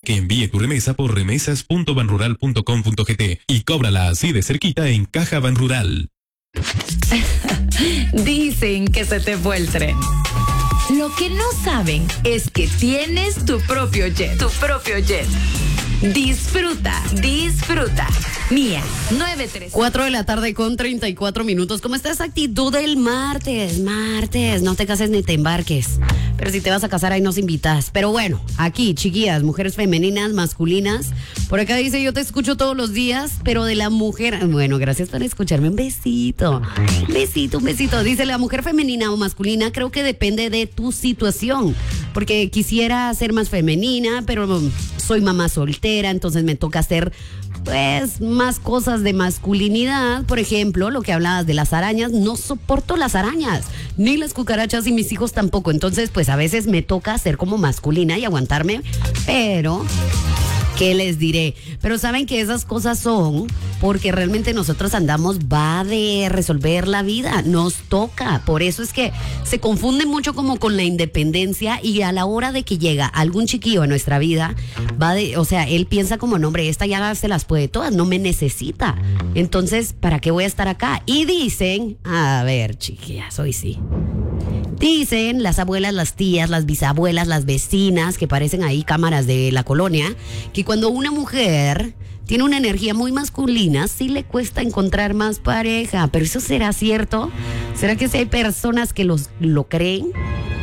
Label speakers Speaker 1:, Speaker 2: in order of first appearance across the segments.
Speaker 1: que envíe tu remesa por remesas.banrural.com.gt y cóbrala así de cerquita en Caja Banrural.
Speaker 2: Dicen que se te fue el tren. Lo que no saben es que tienes tu propio jet. Tu propio jet. Disfruta, disfruta. Mía, 93.
Speaker 3: 4 de la tarde con 34 minutos. ¿Cómo está esa actitud del martes? Martes, no te cases ni te embarques. Pero si te vas a casar, ahí nos invitas. Pero bueno, aquí, chiquillas, mujeres femeninas, masculinas. Por acá dice, yo te escucho todos los días, pero de la mujer... Bueno, gracias por escucharme. Un besito. Un besito, un besito. Dice, la mujer femenina o masculina creo que depende de tu situación. Porque quisiera ser más femenina, pero soy mamá soltera, entonces me toca hacer... pues más cosas de masculinidad. Por ejemplo, lo que hablabas de las arañas, no soporto las arañas ni las cucarachas y mis hijos tampoco, entonces pues a veces me toca ser como masculina y aguantarme, pero ¿qué les diré? Pero saben que esas cosas son porque realmente nosotros andamos va de resolver la vida, nos toca. Por eso es que se confunde mucho como con la independencia, y a la hora de que llega algún chiquillo a nuestra vida, o sea, él piensa como, no, hombre, esta ya se las puede todas, no me necesita. Entonces, ¿para qué voy a estar acá? Y dicen, a ver, chiquillas, hoy sí. Dicen las abuelas, las tías, las bisabuelas, las vecinas, que parecen ahí cámaras de la colonia, que cuando una mujer tiene una energía muy masculina, sí le cuesta encontrar más pareja. ¿Pero eso será cierto? ¿Será que sí hay personas que lo creen?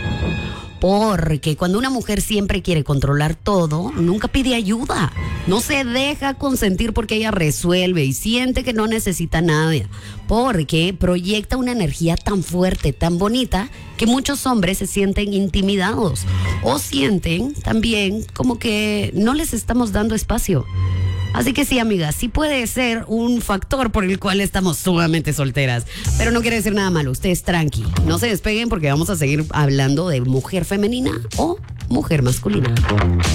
Speaker 3: Porque cuando una mujer siempre quiere controlar todo, nunca pide ayuda. No se deja consentir porque ella resuelve y siente que no necesita nada. Porque proyecta una energía tan fuerte, tan bonita, que muchos hombres se sienten intimidados. O sienten también como que no les estamos dando espacio. Así que sí, amigas, sí puede ser un factor por el cual estamos sumamente solteras. Pero no quiere decir nada malo, ustedes tranqui. No se despeguen porque vamos a seguir hablando de mujer femenina o mujer masculina.